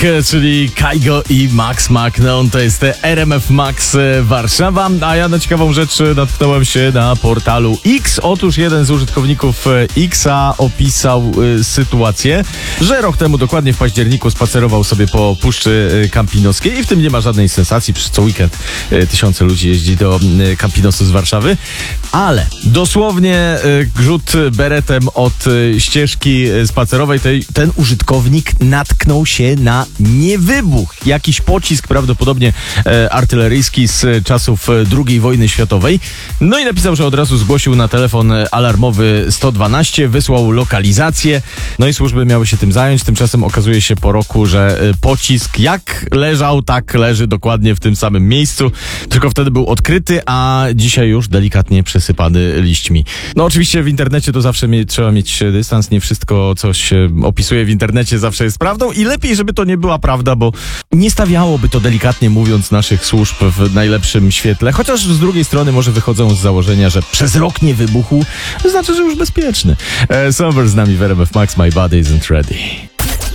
czyli Kygo i Max McKnown. To jest RMF Max Warszawa. A ja na ciekawą rzecz natknąłem się na portalu X. Otóż jeden z użytkowników Xa opisał sytuację, że rok temu, dokładnie w październiku, spacerował sobie po Puszczy Kampinoskiej i w tym nie ma żadnej sensacji. Przecież co weekend tysiące ludzi jeździ do Kampinosu z Warszawy. Ale dosłownie rzut beretem od ścieżki spacerowej ten użytkownik natknął się na niewybuch. Jakiś pocisk, prawdopodobnie artyleryjski z czasów II wojny światowej. No i napisał, że od razu zgłosił na telefon alarmowy 112, wysłał lokalizację. No i służby miały się tym zająć. Tymczasem okazuje się po roku, że pocisk jak leżał, tak leży dokładnie w tym samym miejscu. Tylko wtedy był odkryty, a dzisiaj już delikatnie przesypany liśćmi. No oczywiście w internecie to zawsze trzeba mieć dystans. Nie wszystko, co się opisuje w internecie, zawsze jest prawdą i lepiej, żeby to nie była prawda, bo nie stawiałoby to, delikatnie mówiąc, naszych służb w najlepszym świetle. Chociaż z drugiej strony może wychodzą z założenia, że przez rok nie wybuchł, znaczy, że już bezpieczny. Somewhere z nami w RMF Max, My Body Isn't Ready.